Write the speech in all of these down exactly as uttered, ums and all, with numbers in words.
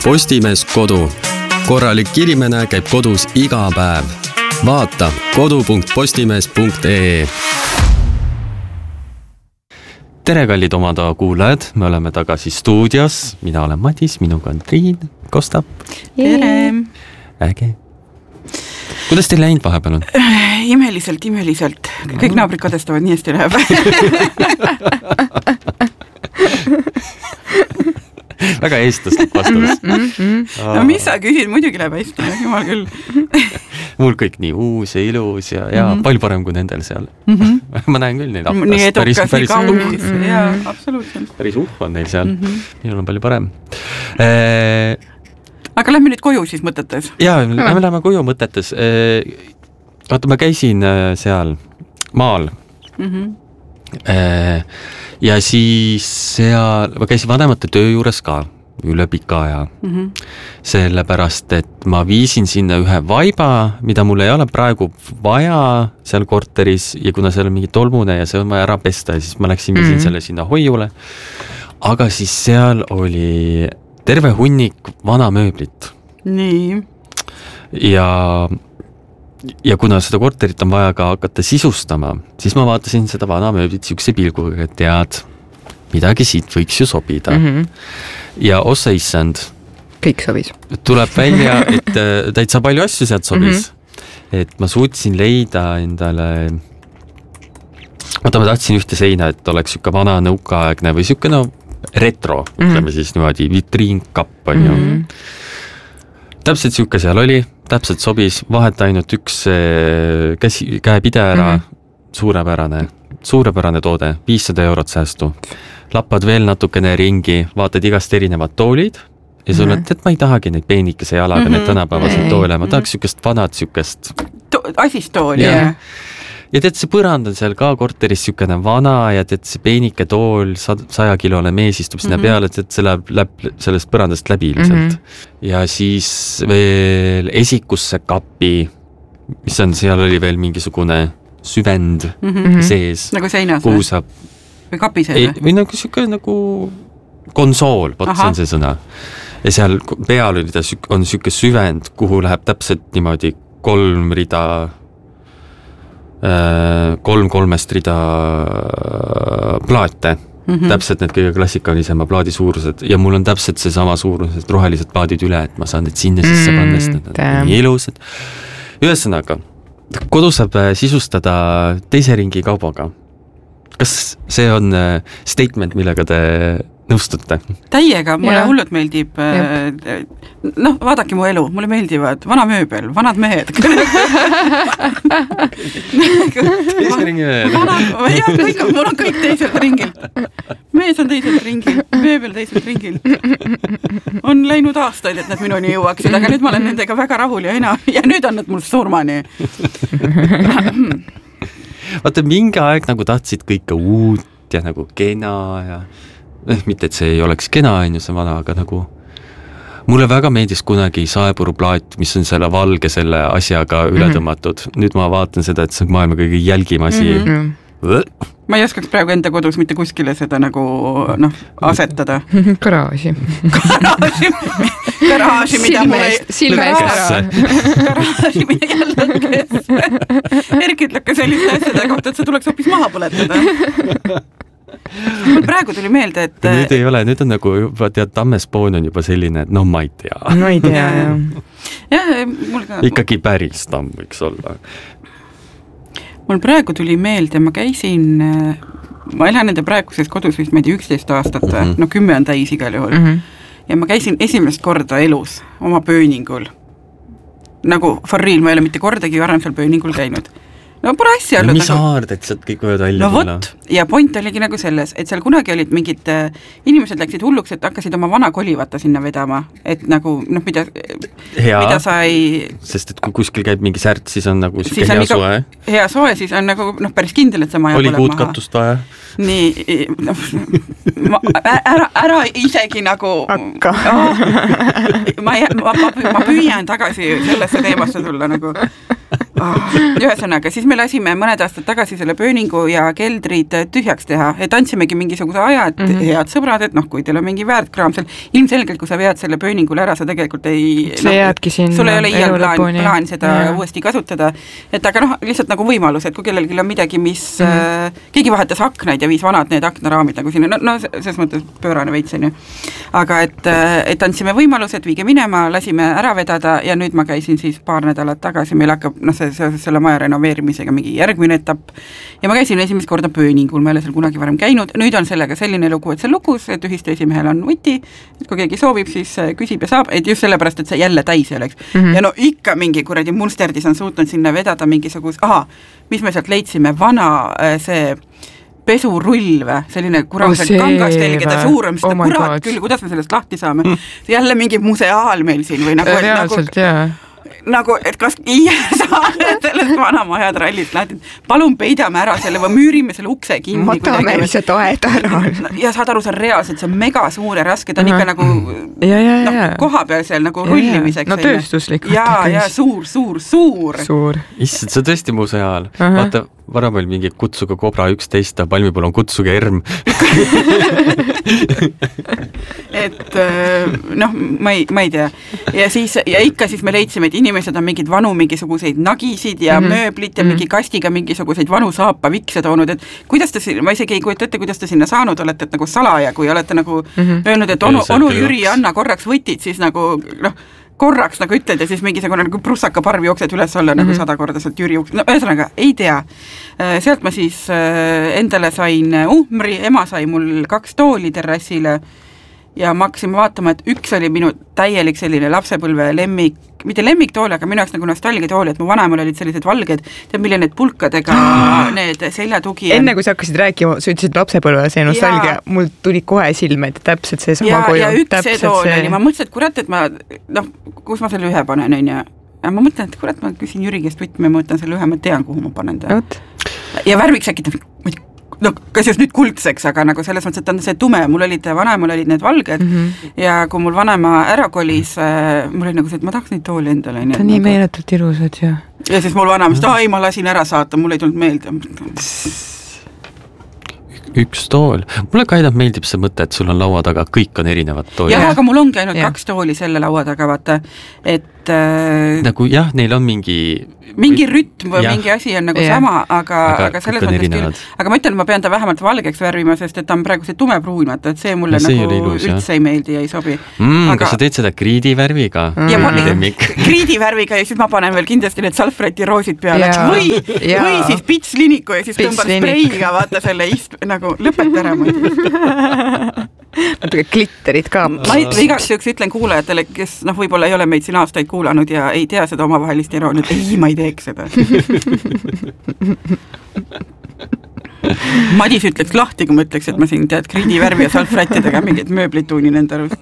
Postimees kodu. Korralik inimene käib kodus iga päev. Vaata kodu punkt postimees punkt ee. Tere, kallid omada kuulajad, me oleme tagasi stuudios. Mina olen Madis, minuga on Triin Kostap. Tere! Äge. Kuidas teil läinud vahepeal on? Imeliselt, imeliselt. Kõik naabrid kadestavad, nii hästi läheb. Väga eestlaslik vastus. Mm, mm, mm. No mis sa küsid, muidugi läheb hästi, jumal küll. Mul kõik nii uus ja ilus ja, ja mm-hmm. palju parem kui nendel seal. Mm-hmm. Ma näen küll neid aptast. Nii edukas, päris, nii kaunis. Mm-hmm. Jaa, absoluutselt. Päris uhk on neil seal. Mm-hmm. Minul on palju parem. Eee... Aga lähme nüüd koju siis mõtetes? Jaa, me lähme koju mõtetes. Vaata, ma käisin seal maal. Mm-hmm. Ja siis seal, ma käisin vanemate töö juures ka üle pika aja. Mm-hmm. Sellepärast, et ma viisin sinna ühe vaiba, mida mul ei ole praegu vaja seal korteris ja kuna seal on mingi tolmune ja see on vaja ära pesta ja siis ma läksin viisin mm-hmm. selle sinna hoiule. Aga siis seal oli terve hunnik vana mööblit. Nii. Ja Ja kuna seda korterit on vaja ka hakata sisustama, siis ma vaatasin seda vana mööblit siukse pilguga, et tead, midagi siit võiks ju sobida. Mm-hmm. Ja ossa issand. Kõik sobis. Tuleb välja, et täitsa palju asju sealt sobis. Mm-hmm. Et ma suutsin leida endale, vaata ma tahtsin ühte seina, et oleks siuke vana nõukaaegne või siuke no retro, mm-hmm. ütleme siis niimoodi, vitriinkapp on ju. Mm-hmm. Täpselt siuke seal oli, täpselt sobis, vahet ainult üks käsi, käepide ära, mm-hmm. suurepärane, suurepärane toode, viissada eurot säästu. Lappad veel natukene ringi, vaatad igast erinevad toolid ja sulle, mm-hmm. et ma ei tahagi neid peenikese jalaga, mm-hmm. need tänapäevased toole, ma tahaks siukest vanad siukest to- asistooli, jah. Ja tead, see põrand on seal ka korteris siukene vana ja tead, see peenike tool, sajakilone mees istub sinna mm-hmm. peale, et see läheb, läheb sellest põrandast läbi ilmselt. Mm-hmm. Ja siis veel esikusse kapi, mis on, seal oli veel mingisugune süvend mm-hmm. sees. Nagu seinas või? Saab... Või kapi sees? Või nagu siuke nagu konsool, pot see on see sõna. Ja seal peal oli ta, on siuke süvend, kuhu läheb täpselt niimoodi kolm rida kolm kolmest rida plaate, mm-hmm. täpselt need kõige klassikalisema plaadi suurused ja mul on täpselt see sama suurused rohelised plaadid üle, et ma saan need sinna sisse panna, sest need on nii ilusad. Ühesõnaga, kodu saab sisustada teise ringi kaubaga. Kas see on statement, millega te nõustute? Täiega, mulle ja. Hullult meeldib äh, noh, vaadake mu elu, mulle meeldivad vana mööbel, vanad mehed teise ringi mehed jah, kõik, mul on kõik teiselt ringil mees on teiselt ringil, mööbel teiselt ringil on läinud aastaid, et nad minuni jõuaksid, aga nüüd ma olen nendega väga rahul ja enam ja nüüd on nad mul surmani vaata, mingi aeg nagu tahtsid kõike uut ja nagu kena ja eh, mitte, et see ei oleks kena, on ju see vana, aga nagu mulle väga meeldis kunagi saepuruplaat, mis on selle valge selle asjaga üle tõmmatud. Mm-hmm. Nüüd ma vaatan seda, et see on maailma kõige jälgim asi. Mm-hmm. Ma ei oskaks praegu enda kodus mitte kuskile seda nagu noh, asetada. Garaaži. Garaaži, garaaži mida mul ei... Silmest ära. Garaaži mida jälle lõkkes. Erki ütleb ka sellist asjade kohta, et see tuleks hoopis maha põletada. Mul praegu tuli meelde, et... Nüüd ei ole, nüüd on nagu juba tead, tammespoon on juba selline, et no ma ei tea. Ma ei tea, jah. jah, mul ka... Ikkagi päris tamm võiks olla. Mul praegu tuli meelde, ma käisin... Ma elan nende praeguses kodus vist, ma ei tea, üksteist aastat, mm-hmm. no kümme on täis igal juhul. Mm-hmm. Ja ma käisin esimest korda elus oma pööningul. Nagu for real, ma ei ole mitte kordagi varem seal pööningul käinud. No pole asja olnud. Mis aard, et sealt kõik võivad välja no, tulla? Ja point oligi nagu selles, et seal kunagi olid mingid äh, inimesed läksid hulluks, et hakkasid oma vana kolivata sinna vedama, et nagu, noh, mida, mida sa ei... Sest et kui kuskil käib mingi särt, siis on nagu siis hea on soe. Hea soe, siis on nagu, noh, päris kindel, et see maja oli kuutkatust vaja. Nii, no, ma, ära, ära isegi nagu... Hakka. Oh, ma, ma, ma, ma püüan tagasi sellesse teemasse tulla nagu... ühesõnaga, siis me lasime mõned aastad tagasi selle pööningu ja keldrid tühjaks teha, et andsimegi mingisuguse aja, et mm -hmm. head sõbrad, et noh, kui teil on mingi väärtkraam seal, ilmselgelt kui sa vead selle pööningule ära, sa tegelikult ei see no, jääbki siin sul ei ole iial plaan, plaan seda ja. uuesti kasutada, et aga noh, lihtsalt nagu võimalus, et kui kellelgi on midagi, mis mm -hmm. äh, keegi vahetas aknaid ja viis vanad need aknaraamid nagu sinna, no, no selles mõttes pöörane veits on ju, aga et, et andsime võimalused, viige minema, lasime ära vedada ja nüüd ma käisin siis paar nädalat tagasi, meil hakkab noh, see seoses selle maja renoveerimisega mingi järgmine etapp ja ma käisin esimest korda pööningul, ma ei ole seal kunagi varem käinud, nüüd on sellega selline lugu, et see lukus, et ühiste esimehel on vuti, et kui keegi soovib, siis küsib ja saab, et just sellepärast, et see jälle täis ei oleks mm. -hmm. ja no ikka mingi kuradi Munsterdis on suutnud sinna vedada mingisuguse, aha, mis me sealt leidsime, vana see pesurull või, selline kuraselt oh, kangastelgede suurem, seda oh kurat God. Küll, kuidas me sellest lahti saame, jälle mingi museaal meil siin või nagu, reaalselt, nagu, jaa nagu, et kas iie saame sellest vanamajad rallist lahti, palun peidame ära selle või müürime selle ukse kinni. Matame lihtsalt aed ära. Ja saad aru, see on reaalselt, see on mega suur ja raske, ta on ikka nagu ja, ja, ja. No, koha peal seal nagu ja, rullimiseks. No tööstuslik. Ja, ja suur, suur, suur. Suur. Issand, see on tõesti museaal. Vaata, varem oli mingi kutsuga Kobra üksteist ja palmipool on kutsuga Erm. et noh, ma ei, ma ei tea. Ja siis, ja ikka siis me leidsime, et inimesed on mingid vanu mingisuguseid nagisid ja mm -hmm. mööblit ja mm -hmm. mingi kastiga mingisuguseid vanu saapavikse toonud, et kuidas te, ma isegi ei kujuta ette, kuidas te sinna saanud olete, et nagu salaja, kui olete nagu mm -hmm. öelnud, et onu, onu Jüri ja Anna korraks võtid, siis nagu noh, korraks nagu ütled ja siis mingisugune nagu prussaka parv jooksed üles olla mm -hmm. nagu sada korda sealt Jüri jooksed, no ühesõnaga, ei tea. Sealt ma siis endale sain uhmri, ema sai mul kaks tooli terrassile ja ma hakkasin vaatama, et üks oli minu täielik selline lapsepõlve lemmik, mitte lemmiktool, aga minu jaoks nagu nostalgiatool, et mu vanemal olid sellised valged, tead, mille need pulkadega need seljatugi. Enne kui sa hakkasid rääkima, sa ütlesid lapsepõlve, see nostalgia, mul tuli kohe silme, et täpselt see sama ja, koju. Ja üks see tool oli, ma mõtlesin, et kurat, et ma, noh, kus ma selle ühe panen, on ja ma mõtlen, et kurat, ma küsin Jüri käest võtme, ma mõtlen selle ühe, ma tean, kuhu ma panen ta. Ja värviks äkki ta, no kas just nüüd kuldseks, aga nagu selles mõttes, et on see tume, mul olid, vanemal olid need valged mm -hmm. ja kui mul vanema ära kolis, mul oli nagu see, et ma tahaks neid tooli endale. Ta on nii nagu meeletult ilusad ja ja siis mul vanemast, ai, ma lasin ära saata, mul ei tulnud meelde. Üks tool. Mulle ka ainult meeldib see mõte, et sul on laua taga, kõik on erinevad toolid. Jah, aga mul ongi ainult ja. kaks tooli selle laua taga, vaata, et äh, nagu jah, neil on mingi mingi rütm või mingi asi on nagu ja. sama, aga, aga, aga selles mõttes küll, aga ma ütlen, ma pean ta vähemalt valgeks värvima, sest et ta on praegu see tumepruun, vaata, et see mulle ja see nagu ilus, üldse jah. ei meeldi ja ei sobi. Mm, aga kas sa teed seda kriidivärviga? Ja mm. kriidivärviga ja siis ma panen veel kindlasti need salfreti roosid peale ja. või, või siis pitsliniku ja siis tõmban spreiga, vaata selle ist, nagu lõpeta ära muidu. natuke glitterid ka. Ma igaks juhuks ütlen kuulajatele, kes noh, võib-olla ei ole meid siin aastaid kuulanud ja ei tea seda omavahelist irooniat, ei, ma ei teeks seda. Madis ütleks lahti, kui ma ütleks, et ma siin tead kriidivärvi ja salfrättidega mingid mööblit tuunin enda arust.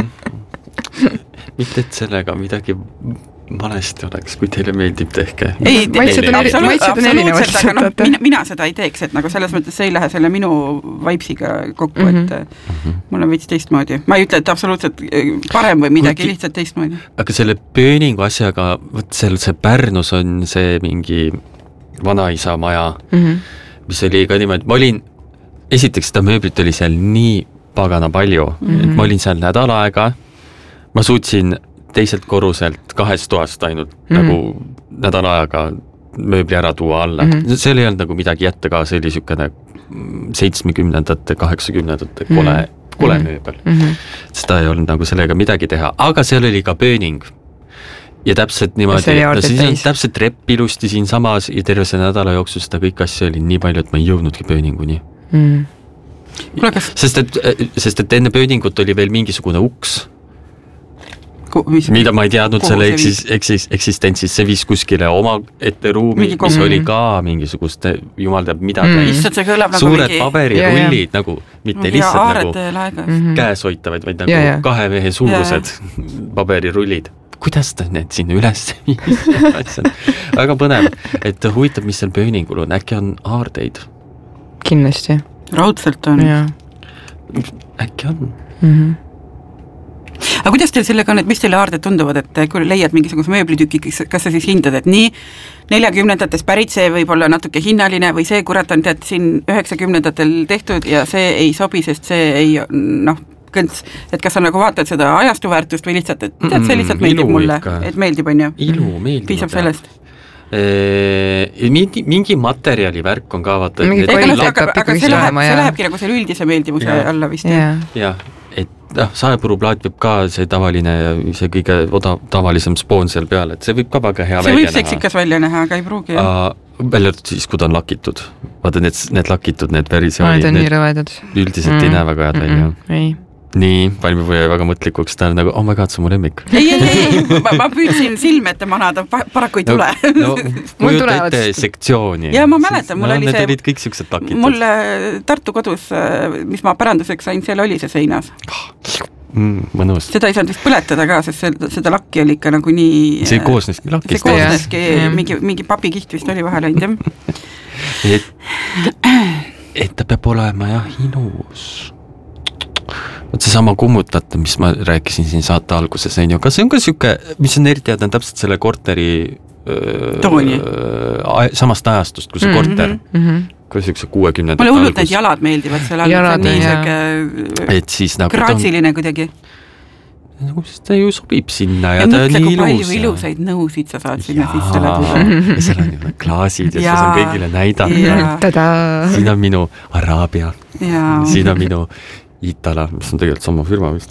Mitte, et sellega midagi valesti oleks, kui teile meeldib, tehke. Ei, absoluutselt, absoluutselt, aga noh, mina, mina seda ei teeks, et nagu selles mõttes see ei lähe selle minu vaipsiga kokku, mm -hmm. et mul on veits teistmoodi. Ma ei ütle, et absoluutselt parem või midagi, Kuigi, lihtsalt teistmoodi. Aga selle pööningu asjaga, võt seal see Pärnus on see mingi vanaisa maja, mm -hmm. mis oli ka niimoodi, ma olin, esiteks seda mööblit oli seal nii pagana palju, mm -hmm. et ma olin seal nädal aega, ma suutsin teiselt korruselt kahest toast ainult mm -hmm. nagu nädal ajaga mööbli ära tuua alla. Mm -hmm. Seal ei olnud nagu midagi jätta ka, see oli niisugune seitsmekümnendate, kaheksakümnendate kole, mm -hmm. kole mööbel. Mm -hmm. Seda ei olnud nagu sellega midagi teha, aga seal oli ka pööning. Ja täpselt niimoodi, no siis on täpselt trepp ilusti siin samas ja terve see nädala jooksul seda kõik asja oli nii palju, et ma ei jõudnudki pööninguni. Mm. Sest, et, sest et enne pööningut oli veel mingisugune uks, Mis, mida ma ei teadnud selle eksis, eksis, eksistentsis, see viis kuskile oma ette ruumi, mis mm. oli ka mingisuguste, jumal teab midagi mm. suured nagu paberirullid ja, nagu, mitte lihtsalt nagu mm-hmm. käes hoitavaid, vaid nagu ja, ja. kahe mehe suurused ja, ja. paberirullid. Kuidas ta need sinna üles viis? Väga põnev, et huvitav, mis seal pööningul on, äkki on aardeid? Kindlasti. Raudselt on. Äkki on? Mhm. aga kuidas teil sellega on, et mis teile aarded tunduvad, et kui leiad mingisuguse mööblitüki, kas sa siis hindad, et nii neljakümnendates pärit see võib olla natuke hinnaline või see kurat on tead siin üheksakümnendatel tehtud ja see ei sobi, sest see ei noh, kõnts, et kas sa nagu vaatad seda ajastuväärtust või lihtsalt, et tead, see lihtsalt meeldib mm, mulle, ikka. Et meeldib, on ju? Ilu meeldib. Piisab sellest. E, mingi, mingi materjali värk on ka vaata. Mingi kvaliteet aga, aga see, läheb, see lähebki nagu selle üldise meeldivuse ja. Alla vist. Ja, ja. Et noh, saepuruplaat võib ka see tavaline ja see kõige odav, tavalisem spoon seal peal, et see võib ka väga hea see välja näha. See võib seksikas välja näha, aga ei pruugi. Välja siis, kui ta on lakitud. Vaata, need, need lakitud, need versioonid. Need on nii rõvedad. Üldiselt mm. ei näe väga head välja. Mm-mm. Ei. Nii, valmib või väga mõtlikuks, ta on nagu, oh my god, see on mu lemmik. Ei, ei, ei, ma, ma püüdsin silme ette manada, paraku ei tule. No, no kujuta ette sektsiooni. Ja ma mäletan, mul no, oli see... Need olid kõik siuksed lakitud. Mul Tartu kodus, mis ma päranduseks sain, seal oli see seinas. Mm, mõnus. Seda ei saanud vist põletada ka, sest seda, seda lakki oli ikka nagu nii... See koosneski lakist. See koosneski, mingi, mingi papikiht vist oli vahel ainult. et, et ta peab olema jah ilus. Võt see sama kummutate, mis ma rääkisin siin saate alguses, on ju, kas see on ka siuke, mis on eriti on täpselt selle korteri Tooni. Öö, samast ajastust kui see mm-hmm, korter. Mm-hmm. Kui siukse kuuekümnendate mulle hullult need jalad meeldivad seal all, see on nii siuke et siis nagu graatsiline kuidagi. Nagu siis ta ju sobib sinna ja, ja ta on nii ilus. Palju ilusaid nõusid sa saad sinna sisse läduda. Ja seal on ju klaasid ja, ja siis on kõigile näidata. Siin on minu Araabia. Ja. Siin on minu Itala, mis on tegelikult sama firma vist.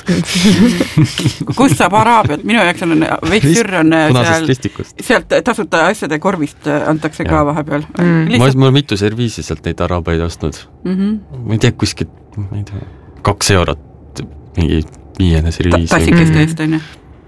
Kus saab Araabiat? Minu jaoks on veits sürr on seal, sealt tasuta asjade korvist antakse ja. Ka vahepeal. Mm. Lihtsalt... Ma olen mitu serviisi sealt neid arabaid ostnud. Mm-hmm. Ma ei tea, kuskil, ma ei tea, kaks eurot, mingi viiene serviisi. Ta, tassikeste eest, on ju.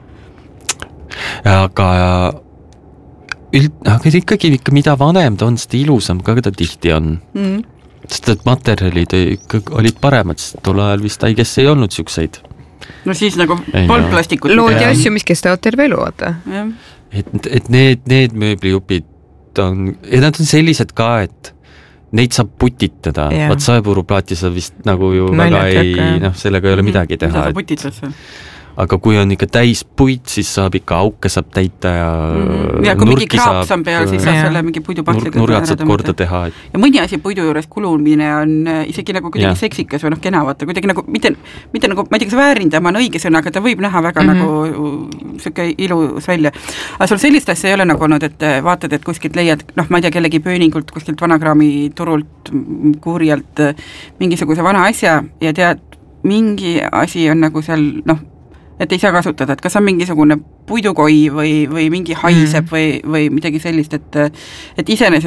Aga, üld, aga ikkagi, ikka mida vanem ta on, seda ilusam ka ta tihti on. Mm. Sest et materjalid olid paremad, sest tol ajal vist äiges ei olnud siukseid. No siis nagu polnud plastikut. Loodi asju, mis kestavad terve elu, vaata. Et, et need, need mööblijupid on, ja nad on sellised ka, et neid saab putitada. Vaat saepuruplaati sa vist nagu ju no, väga ei, noh, sellega ei ole midagi teha. Mida sa putitad seal? Aga kui on ikka täis puit, siis saab ikka auke saab täita ja mm. ja kui mingi kraaps on peal, siis saab selle mingi puidupahtliga nur, nurgad saab korda teha. Et... Ja mõni asi puidu juures kulumine on isegi nagu kuidagi ja. Seksikas või noh, kena vaata, kuidagi nagu, mitte, mitte nagu, ma ei tea, kas väärindama on õige sõna, aga ta võib näha väga mm-hmm. nagu siuke ilus välja. Aga sul sellist asja ei ole nagu olnud, et vaatad, et kuskilt leiad, noh, ma ei tea, kellegi pööningult, kuskilt vanakraami turult, kuurjalt mingisuguse vana asja ja tead, mingi asi on nagu seal, noh, et ei saa kasutada, et kas on mingisugune puidukoi või, või mingi haiseb mm. või, või midagi sellist, et, et iseenesest